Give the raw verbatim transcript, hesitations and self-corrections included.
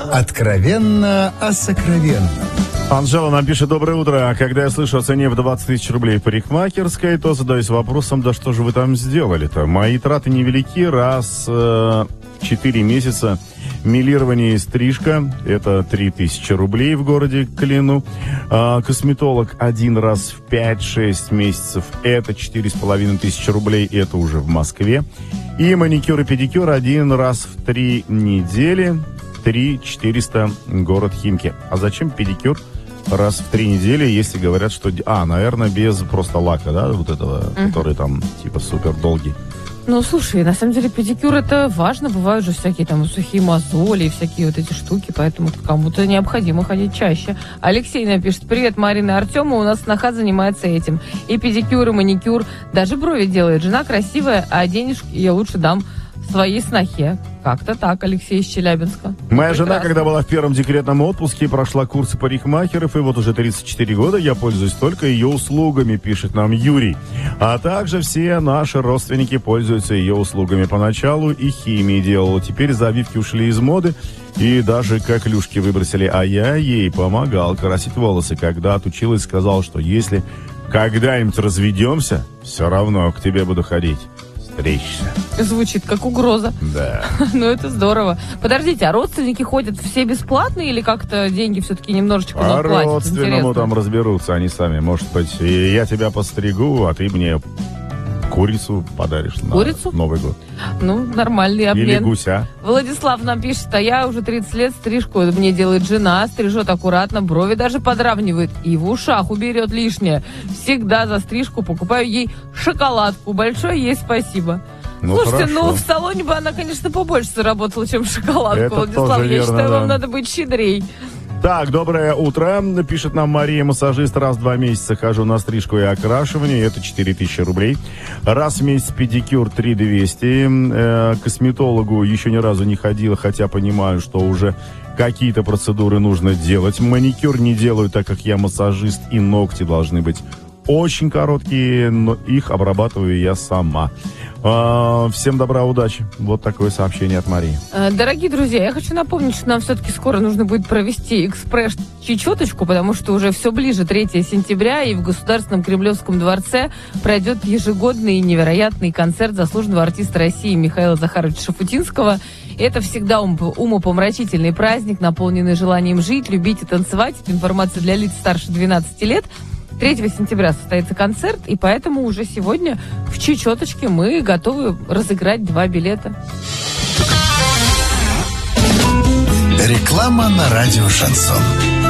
Откровенно о сокровенном. Анжела нам пишет: доброе утро. Когда я слышу о цене в двадцать тысяч рублей в парикмахерской, то задаюсь вопросом, да что же вы там сделали-то? Мои траты невелики, раз в э, четыре месяца. Милирование и стрижка – это три тысячи рублей в городе Клину. А, косметолог один раз в пять-шесть месяцев – это четыре с половиной тысячи рублей, это уже в Москве. И маникюр и педикюр один раз в три недели – три тысячи четыреста, город Химки. А зачем педикюр раз в три недели, если говорят, что... А, наверное, без просто лака, да, вот этого, mm-hmm. который там типа супер долгий. Ну, слушай, на самом деле педикюр это важно, бывают же всякие там сухие мозоли и всякие вот эти штуки, поэтому кому-то необходимо ходить чаще. Алексей напишет: привет, Марина и Артема, у нас сноха занимается этим. И педикюр, и маникюр, даже брови делает. Жена красивая, а денежки я лучше дам своей снохе. Как-то так, Алексей из Челябинска. Моя Прекрасно. жена, когда была в первом декретном отпуске, прошла курсы парикмахеров, и вот уже тридцать четыре года я пользуюсь только ее услугами, пишет нам Юрий. А также все наши родственники пользуются ее услугами. Поначалу и химии делала, теперь завивки ушли из моды, и даже коклюшки выбросили. А я ей помогал красить волосы. Когда отучилась, сказал, что если когда-нибудь разведемся, все равно к тебе буду ходить. Стричься. Звучит как угроза. Да. Ну, это здорово. Подождите, а родственники ходят все бесплатно или как-то деньги все-таки немножечко а платят? А родственному там разберутся они сами. Может быть, и я тебя постригу, а ты мне курицу подаришь курицу? На Новый год. Ну, нормальный обмен. Или гуся. Владислав нам пишет: а я уже тридцать лет стрижку мне делает жена, стрижет аккуратно, брови даже подравнивает и в ушах уберет лишнее. Всегда за стрижку покупаю ей шоколадку. Большое ей спасибо. Ну, слушайте, хорошо. ну в салоне бы она, конечно, побольше заработала, чем шоколадку. Это Владислав, тоже я верно, считаю, да. вам надо быть щедрей. Так, доброе утро. Пишет нам Мария: массажист, раз в два месяца хожу на стрижку и окрашивание, это четыре тысячи рублей. Раз в месяц педикюр три тысячи двести. Э, косметологу еще ни разу не ходила, хотя понимаю, что уже какие-то процедуры нужно делать. Маникюр не делаю, так как я массажист, и ногти должны быть очень короткие, но их обрабатываю я сама. А, всем добра, удачи. Вот такое сообщение от Марии. Дорогие друзья, я хочу напомнить, что нам все-таки скоро нужно будет провести экспресс-чечеточку, потому что уже все ближе третьего сентября, и в Государственном Кремлевском дворце пройдет ежегодный невероятный концерт заслуженного артиста России Михаила Захаровича Шафутинского. Это всегда умопомрачительный праздник, наполненный желанием жить, любить и танцевать. Это информация для лиц старше двенадцати лет. третьего сентября состоится концерт, и поэтому уже сегодня в чечеточке мы готовы разыграть два билета. Реклама на радио «Шансон».